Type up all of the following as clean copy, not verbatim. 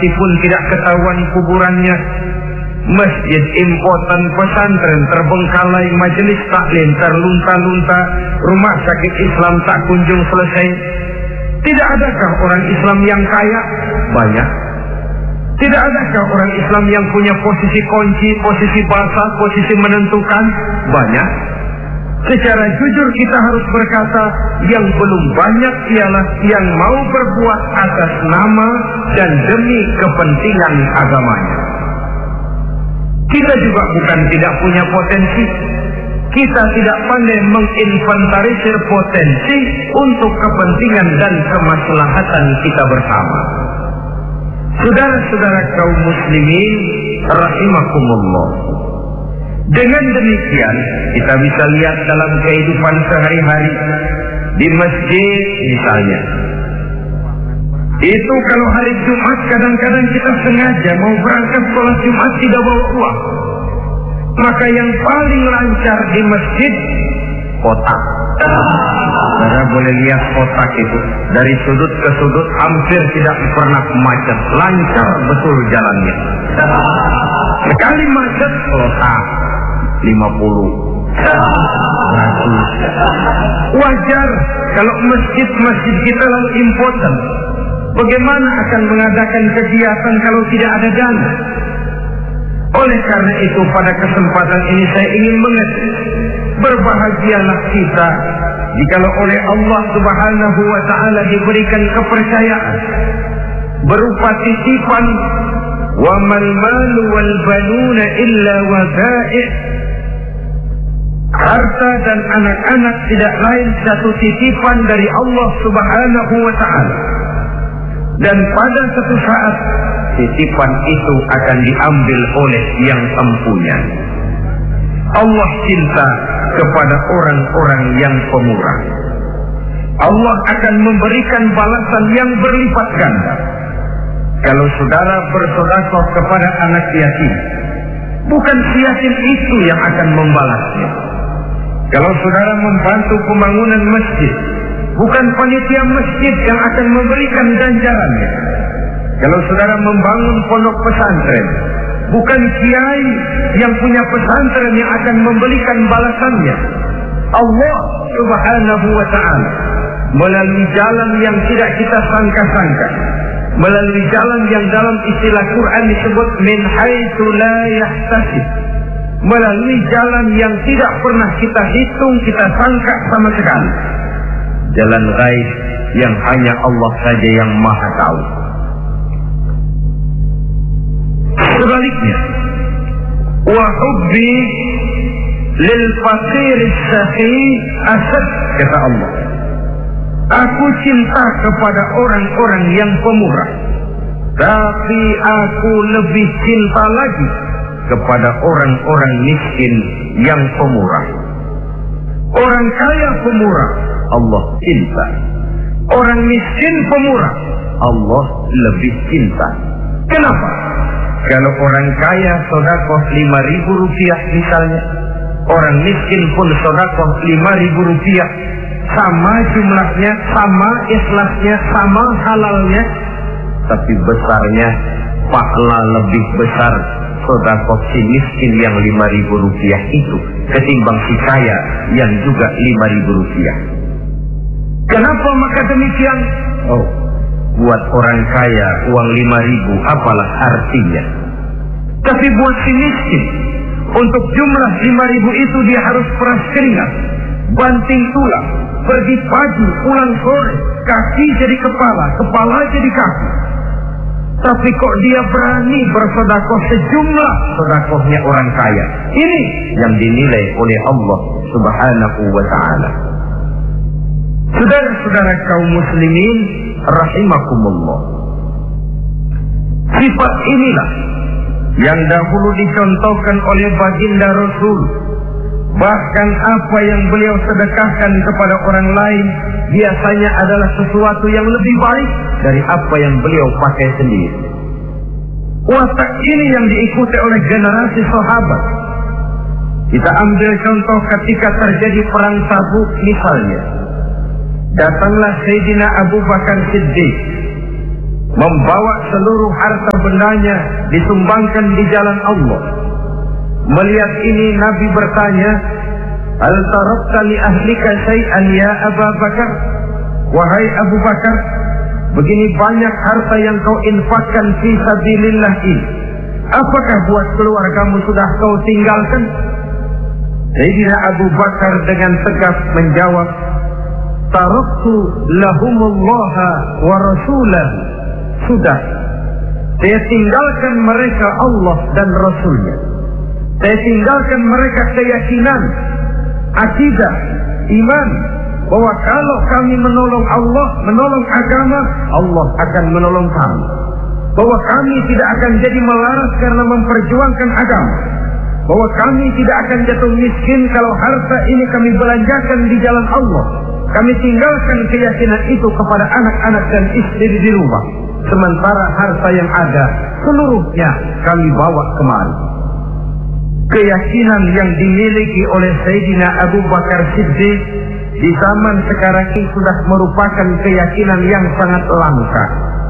mati pun tidak ketahuan kuburannya. Masjid impotan, pesantren terbengkalai, majelis taklim terlunta-lunta, rumah sakit Islam tak kunjung selesai. Tidak adakah orang Islam yang kaya? Banyak. Tidak adakah orang Islam yang punya posisi kunci, posisi basah, posisi menentukan? Banyak. Secara jujur kita harus berkata, yang belum banyak ialah yang mau berbuat atas nama dan demi kepentingan agamanya. Kita juga bukan tidak punya potensi. Kita tidak pandai menginventarisir potensi untuk kepentingan dan kemaslahatan kita bersama. Saudara-saudara kaum muslimin rahimakumullah. Dengan demikian kita bisa lihat dalam kehidupan sehari-hari di masjid misalnya. Itu kalau hari Jumat kadang-kadang kita sengaja mau berangkat sholat Jumat tidak bawa uang. Maka yang paling lancar di masjid kotak. Saudara boleh lihat kotak itu dari sudut ke sudut hampir tidak pernah macet, lancar betul jalannya. Sekali macet kotak 50, 100. Wajar kalau masjid-masjid kita lalu impoten. Bagaimana akan mengadakan kegiatan kalau tidak ada dana? Oleh karena itu pada kesempatan ini saya ingin mengerti, berbahagialah kita jikalau oleh Allah Subhanahu wa ta'ala diberikan kepercayaan berupa titipan, wa mal malu wal banuna illa wadai'. Harta dan anak-anak tidak lain satu titipan dari Allah Subhanahu wa ta'ala. Dan pada satu saat titipan itu akan diambil oleh yang empunya. Allah cinta kepada orang-orang yang pemurah. Allah akan memberikan balasan yang berlipat ganda. Kalau saudara bersedekah kepada anak yatim, bukan si yatim itu yang akan membalasnya. Kalau saudara membantu pembangunan masjid, bukan panitia masjid yang akan memberikan ganjarannya. Kalau saudara membangun pondok pesantren, bukan kiai yang punya pesantren yang akan memberikan balasannya. Allah Subhanahu wa ta'ala melalui jalan yang tidak kita sangka-sangka, melalui jalan yang dalam istilah Quran disebut min haitsu la yahtasib, melalui jalan yang tidak pernah kita hitung, kita sangka sama sekali. Jalan gaib yang hanya Allah saja yang maha tahu. Sebaliknya, wa hubbi lil faqir as-sakhi asad, kata Allah. Aku cinta kepada orang-orang yang pemurah, tapi aku lebih cinta lagi kepada orang-orang miskin yang pemurah. Orang kaya pemurah, Allah cinta. Orang miskin pemurah, Allah lebih cinta. Kenapa? Kalau orang kaya sedekah 5.000 rupiah misalnya, orang miskin pun sedekah 5.000 rupiah, sama jumlahnya, sama ikhlasnya, sama halalnya, tapi besarnya pahala lebih besar sedekah si miskin yang 5.000 rupiah itu ketimbang si kaya yang juga 5.000 rupiah. Kenapa maka demikian? Oh, buat orang kaya uang 5.000 apalah artinya. Tapi buat si miskin, untuk jumlah 5.000 itu dia harus peras keringat, banting tulang, pergi pagi, pulang sore, kaki jadi kepala, kepala jadi kaki. Tapi kok dia berani bersedekah sejumlah sedekahnya orang kaya. Ini yang dinilai oleh Allah Subhanahu wa ta'ala. Saudara-saudara kaum muslimin rahimakumullah, sifat inilah yang dahulu dicontohkan oleh baginda Rasul. Bahkan apa yang beliau sedekahkan kepada orang lain biasanya adalah sesuatu yang lebih baik dari apa yang beliau pakai sendiri. Watak ini yang diikuti oleh generasi sahabat. Kita ambil contoh ketika terjadi perang Tabuk misalnya. Datanglah Sayyidina Abu Bakar Siddiq membawa seluruh harta bendanya disumbangkan di jalan Allah. Melihat ini Nabi bertanya, "Hal tarakta li ahlika syai'an ya Abu Bakar?" Wahai Abu Bakar, begini banyak harta yang kau infakkan fi sabilillah ini, apakah buat keluargamu sudah kau tinggalkan? Sayyidina Abu Bakar dengan tegas menjawab, "Taraktu lahumullaha wa rasulahu." Sudah, saya tinggalkan mereka Allah dan Rasulnya. Saya tinggalkan mereka keyakinan, akidah, iman, bahwa kalau kami menolong Allah, menolong agama, Allah akan menolong kami. Bahwa kami tidak akan jadi melarat karena memperjuangkan agama. Bahwa kami tidak akan jatuh miskin kalau harta ini kami belanjakan di jalan Allah. Kami tinggalkan keyakinan itu kepada anak-anak dan istri di rumah. Sementara harta yang ada seluruhnya kami bawa kemari. Keyakinan yang dimiliki oleh Sayyidina Abu Bakar Siddiq di zaman sekarang ini sudah merupakan keyakinan yang sangat langka.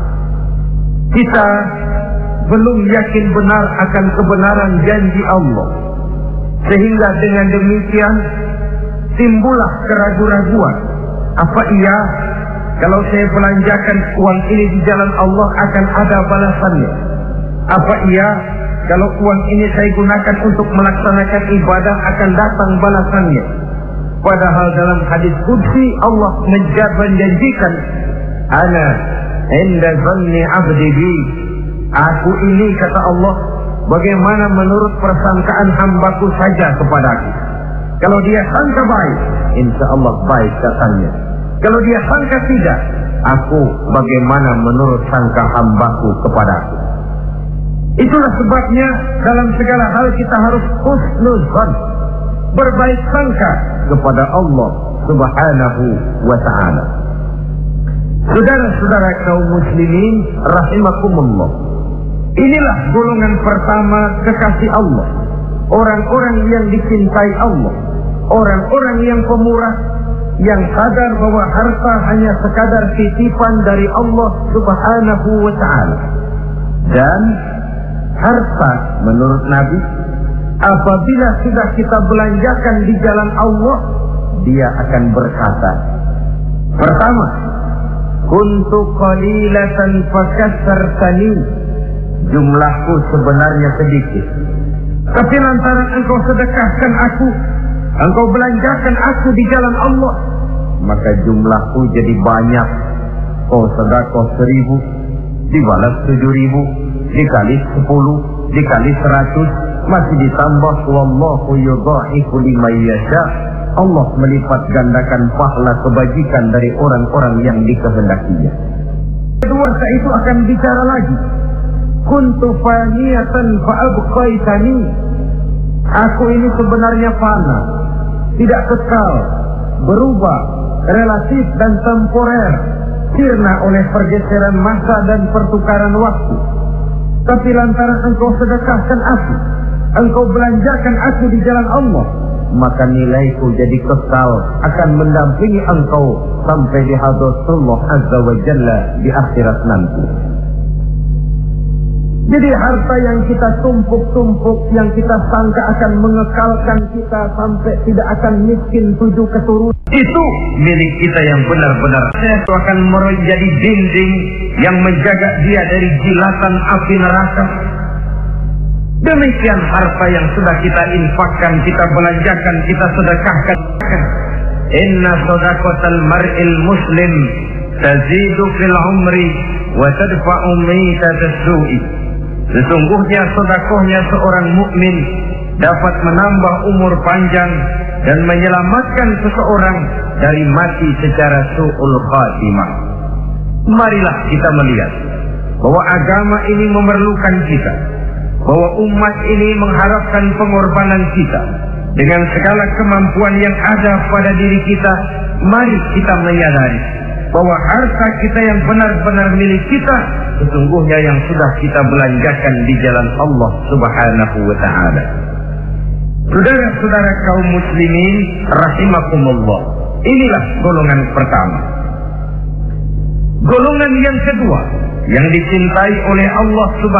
Kita belum yakin benar akan kebenaran janji Allah, sehingga dengan demikian timbullah keraguan-raguan. Apa iya kalau saya belanjakan uang ini di jalan Allah akan ada balasannya? Apa iya kalau uang ini saya gunakan untuk melaksanakan ibadah akan datang balasannya? Padahal dalam hadis qudsi Allah menjanjikan, "Ana inda zanni 'abdi bi." Aku ini, kata Allah, bagaimana menurut persangkaan hambaku saja kepadaku. Kalau dia sangka baik, insya Allah baik katanya. Kalau dia sangka tidak, aku bagaimana menurut sangka hambaku kepadaku. Itulah sebabnya dalam segala hal kita harus husnuzan, berbaik sangka kepada Allah Subhanahu wa ta'ala. Saudara-saudara kaum muslimin rahimakumullah, inilah golongan pertama kekasih Allah, orang-orang yang dicintai Allah, orang-orang yang pemurah, yang sadar bahwa harta hanya sekadar titipan dari Allah Subhanahu wa ta'ala. Dan harta menurut Nabi, apabila sudah kita belanjakan di jalan Allah, dia akan berkata, pertama, kuntu qalilatan fakassartani, jumlahku sebenarnya sedikit, tapi lantaran engkau sedekahkan aku, engkau belanjakan aku di jalan Allah, maka jumlahku jadi banyak. Oh, sedekah 1000 dibalas 7000, dikali 10, dikali 100, masih ditambah wallahu yudha'ifu liman yasha. Allah melipat gandakan pahala kebajikan dari orang-orang yang dikehendakinya. Kedua, setelah itu akan bicara lagi, kuntu faniyatan fa abqaitani, aku ini sebenarnya fana, tidak kekal, berubah, relatif dan temporer, sirna oleh pergeseran masa dan pertukaran waktu. Tapi lantaran engkau sedekahkan aku, engkau belanjakan aku di jalan Allah, maka nilaiku jadi kekal, akan mendampingi engkau sampai di hadratullah azza wa jalla di akhirat nanti. Jadi harta yang kita tumpuk-tumpuk, yang kita sangka akan mengekalkan kita sampai tidak akan miskin 7 keturunan, itu milik kita yang benar-benar. Itu akan menjadi dinding yang menjaga dia dari jilatan api neraka. Demikian harta yang sudah kita infakkan, kita belanjakan, kita sedekahkan. Inna sadaqatal mar'il muslim tazidu fil umri wa tadfa'u mitatas su'i. Sesungguhnya sedekahnya seorang mukmin dapat menambah umur panjang dan menyelamatkan seseorang dari mati secara su'ul khatimah. Marilah kita melihat bahwa agama ini memerlukan kita, bahwa umat ini mengharapkan pengorbanan kita. Dengan segala kemampuan yang ada pada diri kita, mari kita menyadari bahwa harta kita yang benar-benar milik kita, sesungguhnya yang sudah kita belanjakan di jalan Allah Subhanahu wa ta'ala. Saudara-saudara kaum muslimin rahimakumullah, inilah golongan pertama. Golongan yang kedua, yang dicintai oleh Allah Subhanahu